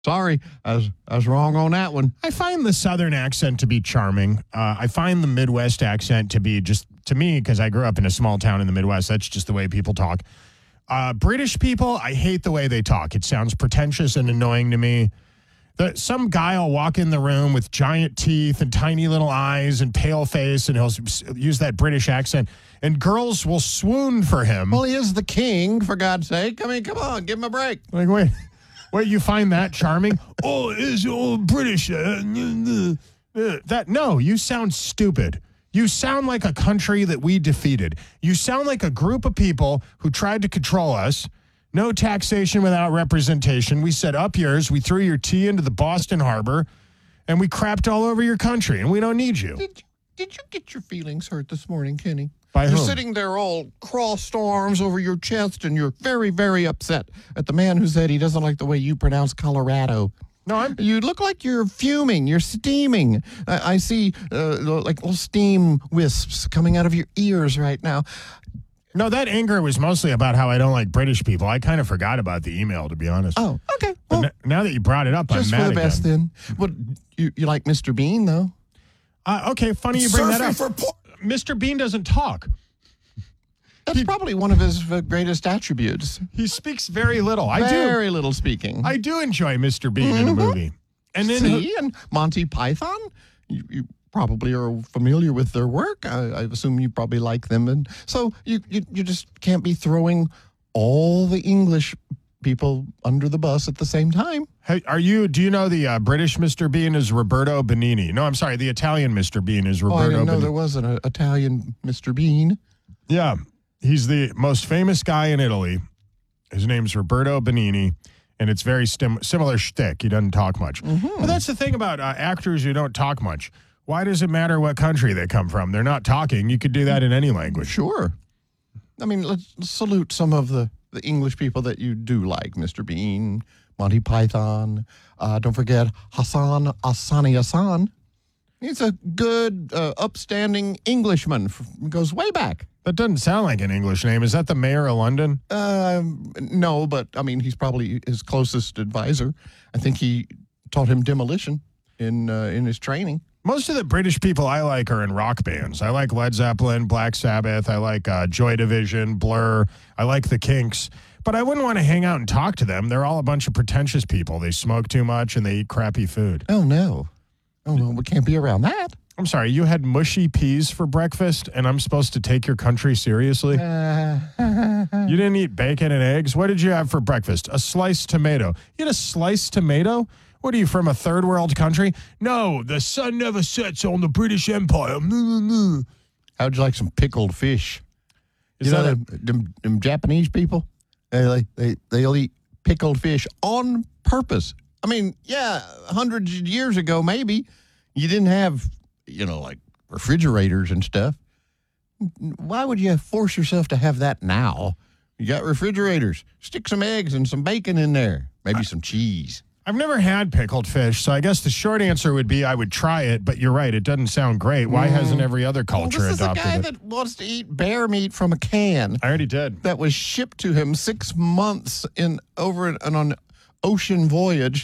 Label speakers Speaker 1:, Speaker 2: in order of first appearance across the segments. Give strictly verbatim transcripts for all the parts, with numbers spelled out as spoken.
Speaker 1: Sorry, I was, I was wrong on that one.
Speaker 2: I find the Southern accent to be charming. Uh, I find the Midwest accent to be just, to me, because I grew up in a small town in the Midwest, that's just the way people talk. Uh, British people, I hate the way they talk. It sounds pretentious and annoying to me. The, some guy will walk in the room with giant teeth and tiny little eyes and pale face, and he'll use that British accent, and girls will swoon for him.
Speaker 1: Well, he is the king, for God's sake. I mean, come on, give him a break.
Speaker 2: Like, wait. Wait, you find that charming? Oh, is all British. Uh, that no, you sound stupid. You sound like a country that we defeated. You sound like a group of people who tried to control us. No taxation without representation. We set up yours. We threw your tea into the Boston Harbor, and we crapped all over your country, and we don't need you.
Speaker 1: Did you, did you get your feelings hurt this morning, Kenny?
Speaker 2: By
Speaker 1: You're
Speaker 2: whom?
Speaker 1: sitting there all crossed arms over your chest, and you're very, very upset at the man who said he doesn't like the way you pronounce Colorado.
Speaker 2: No, I'm...
Speaker 1: You look like you're fuming. You're steaming. I, I see uh, like little steam wisps coming out of your ears right now.
Speaker 2: No, that anger was mostly about how I don't like British people. I kind of forgot about the email, to be honest.
Speaker 1: Oh, okay.
Speaker 2: Well,
Speaker 1: Well,
Speaker 2: now that you brought it up, I'm
Speaker 1: just
Speaker 2: mad
Speaker 1: for the best
Speaker 2: again.
Speaker 1: then. Well, you, you like Mister Bean, though?
Speaker 2: Uh, okay, funny you bring that up.
Speaker 3: For por-
Speaker 2: Mister Bean doesn't talk.
Speaker 1: That's
Speaker 2: He-
Speaker 1: probably one of his uh, greatest attributes.
Speaker 2: He speaks very little. I do.
Speaker 1: Very little speaking.
Speaker 2: I do enjoy Mister Bean in a movie. And then
Speaker 1: See, and Monty Python, you, you probably are familiar with their work. I, I assume you probably like them, and so you, you you just can't be throwing all the English people under the bus at the same time.
Speaker 2: Hey, are you? Do you know the uh, British Mister Bean is Roberto Benigni? No, I'm sorry. The Italian Mister Bean is
Speaker 1: Oh,
Speaker 2: Roberto
Speaker 1: I didn't know
Speaker 2: Benigni.
Speaker 1: there was an uh, Italian Mister Bean.
Speaker 2: Yeah, he's the most famous guy in Italy. His name's Roberto Benigni, and it's very stim- similar shtick. He doesn't talk much.
Speaker 1: Mm-hmm.
Speaker 2: But that's the thing about uh, actors who don't talk much. Why does it matter what country they come from? They're not talking. You could do that in any language.
Speaker 1: Sure. I mean, let's salute some of the, the English people that you do like. Mister Bean, Monty Python. Uh, don't forget Hassan Hassani Hassan. He's a good, uh, upstanding Englishman. F- goes way back.
Speaker 2: That doesn't sound like an English name. Is that the mayor of London?
Speaker 1: Um, no, but, I mean, he's probably his closest advisor. I think he taught him demolition in uh, in his training.
Speaker 2: Most of the British people I like are in rock bands. I like Led Zeppelin, Black Sabbath. I like uh, Joy Division, Blur. I like the Kinks. But I wouldn't want to hang out and talk to them. They're all a bunch of pretentious people. They smoke too much and they eat crappy food.
Speaker 1: Oh, no. Oh, no, we can't be around that.
Speaker 2: I'm sorry, you had mushy peas for breakfast and I'm supposed to take your country seriously?
Speaker 1: Uh,
Speaker 2: You didn't eat bacon and eggs? What did you have for breakfast? A sliced tomato. You had a sliced tomato? What are you, from a third world country? No, the sun never sets on the British Empire.
Speaker 1: how'd you like some pickled fish?
Speaker 2: Is
Speaker 1: you know,
Speaker 2: that
Speaker 1: them, them, them Japanese people, they, like they, they'll eat pickled fish on purpose. I mean, yeah, hundreds of years ago, maybe, you didn't have, you know, like refrigerators and stuff. Why would you force yourself to have that now? You got refrigerators. Stick some eggs and some bacon in there. Maybe some cheese.
Speaker 2: I've never had pickled fish, so I guess the short answer would be I would try it, but you're right, it doesn't sound great. Why hasn't every other culture
Speaker 1: well, this is a
Speaker 2: adopted
Speaker 1: guy
Speaker 2: it?
Speaker 1: that wants to eat bear meat from a can.
Speaker 2: I already did.
Speaker 1: That was shipped to him six months in over an, an ocean voyage.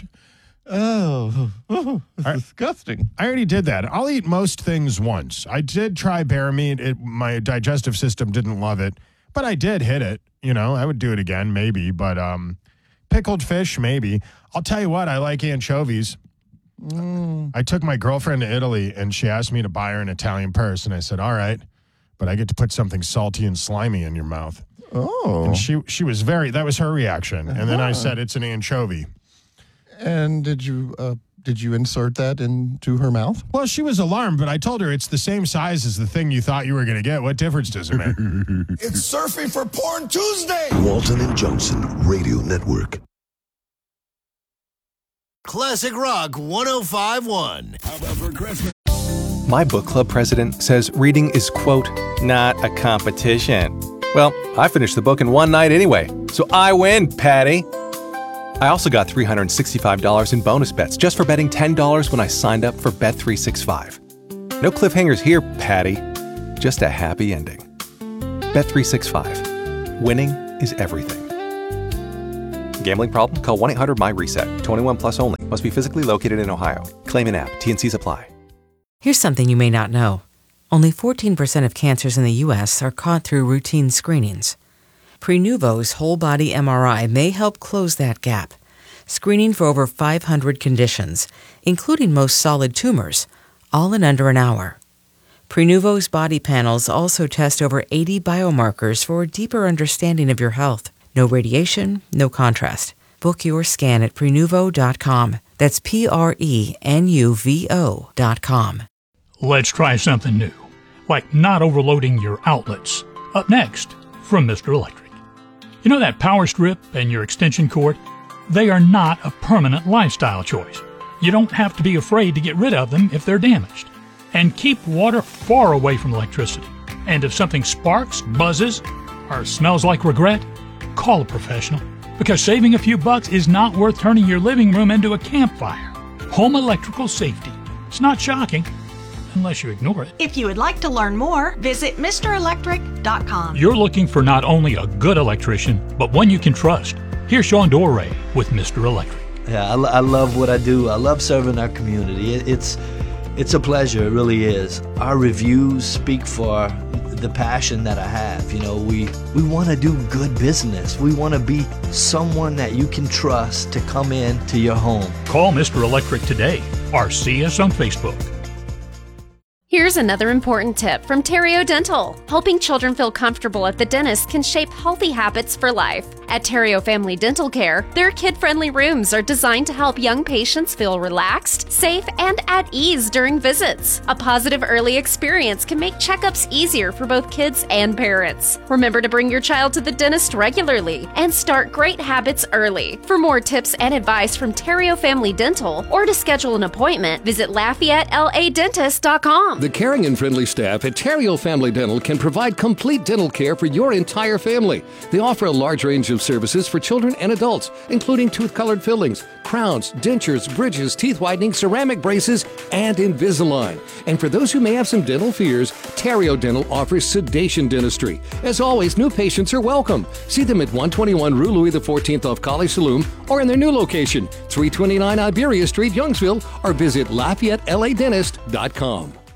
Speaker 1: Oh, oh it's
Speaker 2: I-
Speaker 1: disgusting.
Speaker 2: I already did that. I'll eat most things once. I did try bear meat. It, my digestive system didn't love it, but I did hit it. You know, I would do it again, maybe. But um, pickled fish, maybe. I'll tell you what, I like anchovies.
Speaker 1: Mm.
Speaker 2: I took my girlfriend to Italy, and she asked me to buy her an Italian purse, and I said, all right, but I get to put something salty and slimy in your mouth.
Speaker 1: Oh.
Speaker 2: And she she was very, that was her reaction. And then I
Speaker 1: Uh-huh.
Speaker 2: said, it's an anchovy.
Speaker 1: And did you uh, did you insert that into her mouth?
Speaker 2: Well, she was alarmed, but I told her it's the same size as the thing you thought you were going to get. What difference does it make?
Speaker 3: It's Surfing for Porn Tuesday.
Speaker 4: Walton and Johnson Radio Network.
Speaker 5: Classic Rock one oh five point one.
Speaker 3: How about for Christmas?
Speaker 6: My book club president says reading is, quote, not a competition. Well, I finished the book in one night anyway, so I win, Patty. I also got three hundred sixty-five dollars in bonus bets just for betting ten dollars when I signed up for Bet three sixty-five. No cliffhangers here, Patty. Just a happy ending. Bet three sixty-five. Winning is everything. Gambling problem? Call one eight hundred my reset. twenty-one plus only. Must be physically located in Ohio. Claim in app. T N Cs apply.
Speaker 7: Here's something you may not know. Only fourteen percent of cancers in the U S are caught through routine screenings. Prenuvo's whole-body M R I may help close that gap, screening for over five hundred conditions, including most solid tumors, all in under an hour. Prenuvo's body panels also test over eighty biomarkers for a deeper understanding of your health. No radiation, no contrast. Book your scan at prenuvo dot com. That's P R E N U V O dot com.
Speaker 8: Let's try something new, like not overloading your outlets. Up next, from Mister Electric. You know that power strip and your extension cord? They are not a permanent lifestyle choice. You don't have to be afraid to get rid of them if they're damaged. And keep water far away from electricity. And if something sparks, buzzes, or smells like regret, call a professional. Because saving a few bucks is not worth turning your living room into a campfire. Home electrical safety. It's not shocking, unless you ignore it.
Speaker 9: If you would like to learn more, visit Mister Electric dot com.
Speaker 8: You're looking for not only a good electrician, but one you can trust. Here's Sean Dorey with Mister Electric.
Speaker 10: Yeah, I, I love what I do. I love serving our community. It, it's it's a pleasure. It really is. Our reviews speak for the passion that I have. You know, we we want to do good business. We want to be someone that you can trust to come in to your home.
Speaker 8: Call Mister Electric today or see us on Facebook.
Speaker 11: Here's another important tip from Terrio Dental. Helping children feel comfortable at the dentist can shape healthy habits for life. At Terrio Family Dental Care, their kid-friendly rooms are designed to help young patients feel relaxed, safe, and at ease during visits. A positive early experience can make checkups easier for both kids and parents. Remember to bring your child to the dentist regularly and start great habits early. For more tips and advice from Terrio Family Dental or to schedule an appointment, visit Lafayette L A Dentist dot com.
Speaker 12: The caring and friendly staff at Terrio Family Dental can provide complete dental care for your entire family. They offer a large range of services for children and adults, including tooth-colored fillings, crowns, dentures, bridges, teeth whitening, ceramic braces, and Invisalign. And for those who may have some dental fears, Terrio Dental offers sedation dentistry. As always, new patients are welcome. See them at one twenty-one Rue Louis the fourteenth off College Saloon or in their new location, three twenty-nine Iberia Street, Youngsville, or visit Lafayette L A Dentist dot com.